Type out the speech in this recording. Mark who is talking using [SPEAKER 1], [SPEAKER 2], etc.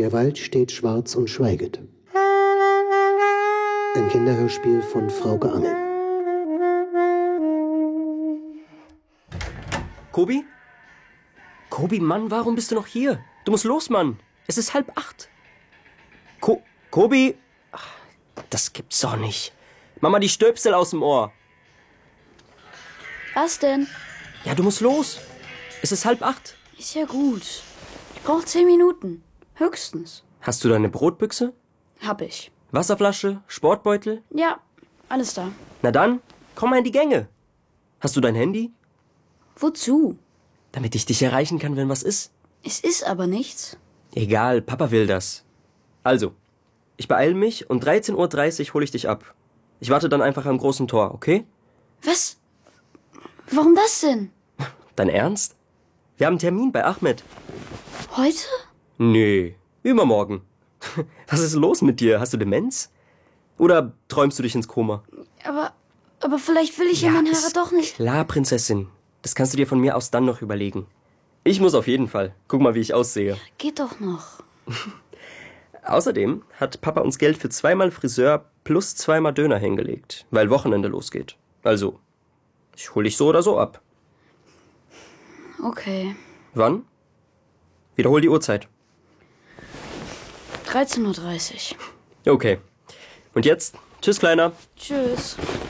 [SPEAKER 1] Der Wald steht schwarz und schweiget. Ein Kinderhörspiel von Frauke Angel.
[SPEAKER 2] Kobi? Kobi, Mann, warum bist du noch hier? Du musst los, Mann. Es ist 7:30. Kobi? Ach, das gibt's doch nicht. Mama, die Stöpsel aus dem Ohr.
[SPEAKER 3] Was denn?
[SPEAKER 2] Ja, du musst los. Es ist 7:30.
[SPEAKER 3] Ist ja gut. Ich brauche 10 Minuten. Höchstens.
[SPEAKER 2] Hast du deine Brotbüchse?
[SPEAKER 3] Hab ich.
[SPEAKER 2] Wasserflasche? Sportbeutel?
[SPEAKER 3] Ja, alles da.
[SPEAKER 2] Na dann, komm mal in die Gänge. Hast du dein Handy?
[SPEAKER 3] Wozu?
[SPEAKER 2] Damit ich dich erreichen kann, wenn was ist.
[SPEAKER 3] Es ist aber nichts.
[SPEAKER 2] Egal, Papa will das. Also, ich beeil mich und 13:30 Uhr hole ich dich ab. Ich warte dann einfach am großen Tor, okay?
[SPEAKER 3] Was? Warum das denn?
[SPEAKER 2] Dein Ernst? Wir haben einen Termin bei Ahmed.
[SPEAKER 3] Heute?
[SPEAKER 2] Nee, übermorgen. Was ist los mit dir? Hast du Demenz? Oder träumst du dich ins Koma?
[SPEAKER 3] Aber vielleicht will ich ja meine Haare doch nicht.
[SPEAKER 2] Klar, Prinzessin. Das kannst du dir von mir aus dann noch überlegen. Ich muss auf jeden Fall. Guck mal, wie ich aussehe.
[SPEAKER 3] Geht doch noch.
[SPEAKER 2] Außerdem hat Papa uns Geld für 2-mal Friseur plus 2-mal Döner hingelegt, weil Wochenende losgeht. Also, ich hol dich so oder so ab.
[SPEAKER 3] Okay.
[SPEAKER 2] Wann? Wiederhol die Uhrzeit.
[SPEAKER 3] 13:30 Uhr.
[SPEAKER 2] Okay. Und jetzt? Tschüss, Kleiner.
[SPEAKER 3] Tschüss.